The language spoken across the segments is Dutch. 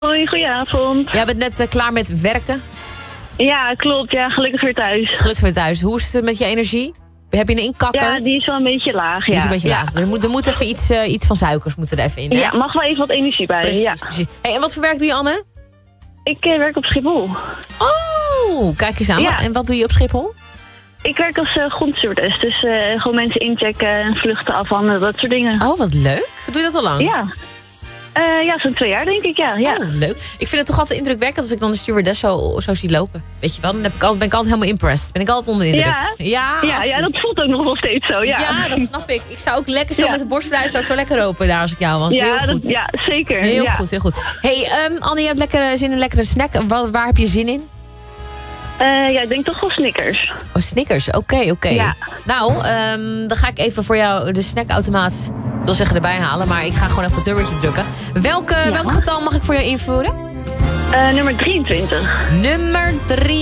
Hoi, goedenavond. Jij bent net klaar met werken? Ja, klopt. Ja, gelukkig weer thuis. Gelukkig weer thuis. Hoe is het met je energie? Heb je een inkakker? Ja, die is wel een beetje laag. Die is een beetje laag. Er moet even iets van suikers moeten er even in. Hè? Ja, mag wel even wat energie bij. Precies, Ja. precies. Hey, en wat voor werk doe je, Anne? Ik werk op Schiphol. Oh, kijk eens aan. Ja. En wat doe je op Schiphol? Ik werk als grondstewardess. Dus gewoon mensen inchecken en vluchten afhandelen, dat soort dingen. Oh, wat leuk. Doe je dat al lang? Ja. Ja, zo'n 2 jaar denk ik, ja. Oh, leuk. Ik vind het toch altijd indrukwekkend als ik dan de stewardess zo zie lopen. Weet je wel, dan ben ik altijd helemaal impressed. Ben ik altijd onder de indruk. Ja, dat voelt ook nog wel steeds zo, ja. Ja, dat snap ik. Ik zou ook lekker zo met de borst vooruit, zou ik zo lekker lopen daar als ik jou was. Ja, heel goed. ja, zeker. Heel goed, heel goed. Hey, Anne, je hebt lekker zin in een lekkere snack. Waar heb je zin in? Ja, ik denk toch wel Snickers. Oh, Snickers. Oké. Ja. Nou, dan ga ik even voor jou de snackautomaat, ik wil zeggen erbij halen, maar ik ga gewoon even het nummertje drukken. Welk getal mag ik voor jou invoeren? Nummer 23. Nummer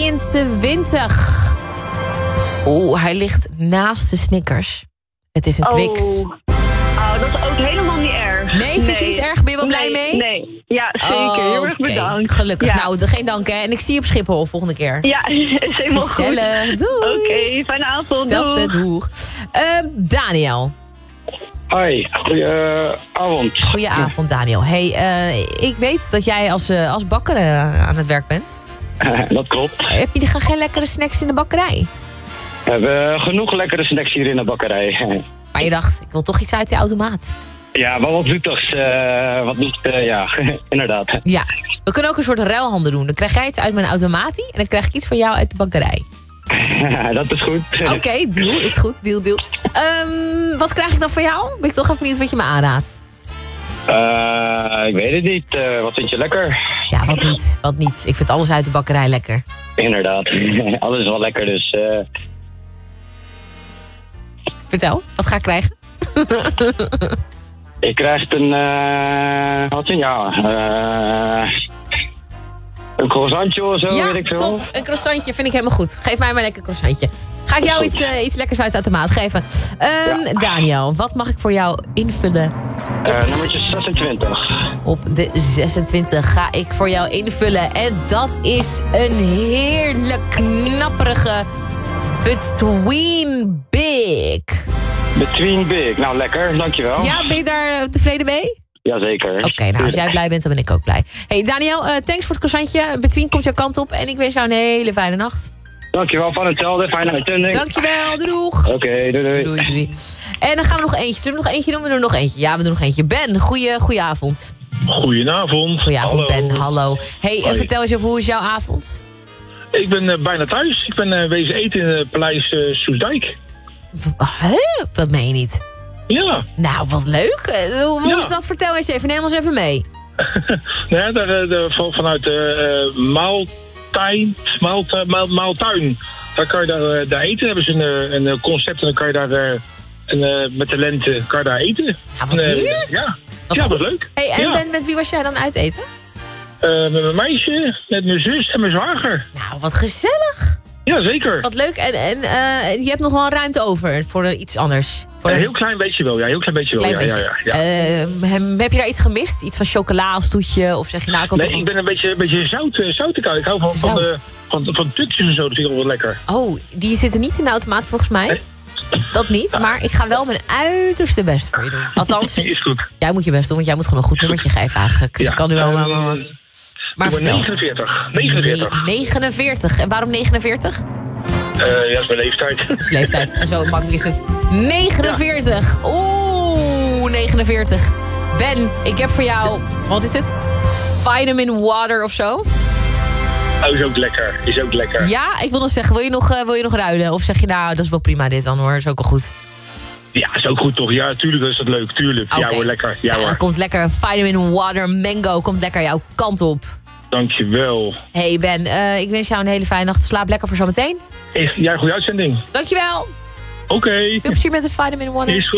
23. Oeh, hij ligt naast de Snickers. Het is een Twix. Oh, dat is ook helemaal niet erg. Nee, vind je niet erg? Ben je wel blij mee? Nee, ja, zeker. Heel erg bedankt. Gelukkig. Ja. Nou, geen dank hè. En ik zie je op Schiphol volgende keer. Ja, is helemaal gezellig. goed. Doei. Oké, fijne avond. Hetzelfde, doeg. Daniel. Hoi, goedenavond. Goedenavond, Daniel. Hey, ik weet dat jij als bakker aan het werk bent. Dat klopt. Heb je geen lekkere snacks in de bakkerij? We hebben genoeg lekkere snacks hier in de bakkerij. Maar je dacht, ik wil toch iets uit de automaat. Ja, maar wat zoetigs, wat niet, ja, inderdaad. Ja, we kunnen ook een soort ruilhandel doen. Dan krijg jij iets uit mijn automatie en dan krijg ik iets van jou uit de bakkerij. Dat is goed. Oké, deal, is goed, deal. Wat krijg ik dan van jou? Ben ik toch even benieuwd wat je me aanraadt. Ik weet het niet. Wat vind je lekker? Ja, wat niet. Ik vind alles uit de bakkerij lekker. Inderdaad, alles is wel lekker, dus... Vertel, wat ga ik krijgen? Ik krijg een, een croissantje of zo, Ja, weet ik veel. top. Een croissantje vind ik helemaal goed. Geef mij maar een lekker croissantje. Ga ik jou iets lekkers uit de automaat geven. Daniel, wat mag ik voor jou invullen? Nummertje 26. Op de 26 ga ik voor jou invullen. En dat is een heerlijk knapperige Between Big. Between Big. Nou, lekker. Dankjewel. Ja, ben je daar tevreden mee? Jazeker. Oké, nou als jij blij bent, dan ben ik ook blij. Hey Daniel, thanks voor het croissantje. Between komt jouw kant op en ik wens jou een hele fijne nacht. Dankjewel, van hetzelfde. Fijne uitzending. Dankjewel, doeg. Oké, doei. Doei. En dan gaan we nog eentje. Zullen we nog eentje doen? We doen nog eentje. Ja, we doen nog eentje. Ben, goedenavond. Goedenavond. Goedenavond, Hallo. Ben. Hallo. Hey, Hoi. vertel eens even, hoe is jouw avond? Ik ben bijna thuis. Ik ben wezen eten in het paleis Soesdijk. Dat meen je niet. Ja. Nou, wat leuk. Hoe Ja. is dat? Vertel eens even. Neem ons even mee. Nou ja, vanuit Maaltuin. Daar kan je daar eten. Hebben ze een concept en dan kan je daar met de lente kan je daar eten. Ja, wat heerlijk. Ja, Wat ja, goed. wat leuk. Hey, en Ja. Ben, met wie was jij dan uit eten? Met mijn meisje, met mijn zus en mijn zwager. Nou, wat gezellig. Ja, zeker. Wat leuk. En je hebt nog wel ruimte over voor iets anders. Voor Een heel klein beetje wel, ja. Heel klein beetje wel. klein Ja. Heb je daar iets gemist? Iets van chocola als toetje? Of zeg je nou... Nee, ik ben een beetje zout. Ik hou van tukjes en zo, dat vind ik wel wat lekker. Oh, die zitten niet in de automaat volgens mij. Nee. Dat niet, maar ik ga wel mijn uiterste best voor je doen. Althans, Is goed. jij moet je best doen, want jij moet gewoon een goed nummertje geven eigenlijk. Dus ik kan nu wel... Maar vertel. 49. 49. En waarom 49? Ja, dat is mijn leeftijd. Dat is leeftijd. En zo makkelijk is het. 49. Oeh, 49. Ben, ik heb voor jou... Wat is het? Vitamin water of zo? Oh, is ook lekker. Ja, ik wil nog zeggen, wil je nog ruilen? Of zeg je nou, dat is wel prima dit dan hoor, is ook al goed. Ja, is ook goed toch? Ja, tuurlijk is dat leuk, tuurlijk. Ja Oké. hoor, lekker. Ja Nou, hoor. dan komt lekker Vitamin Water Mango, komt lekker jouw kant op. Dankjewel. Hey Ben, ik wens jou een hele fijne nacht. Slaap lekker voor zometeen. Ja, goede uitzending. Dankjewel. Oké. Veel plezier met de Vitamin Water. Is goed.